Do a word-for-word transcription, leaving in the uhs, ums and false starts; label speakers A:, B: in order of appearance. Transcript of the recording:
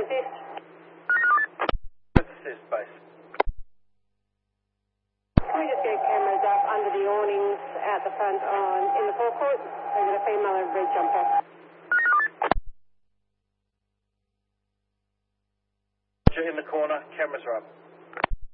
A: assist.
B: Assist base.
A: Can we just get cameras up under the awnings out the front on in the forecourt? We've got a female in red jumper.
B: In the corner, cameras are up.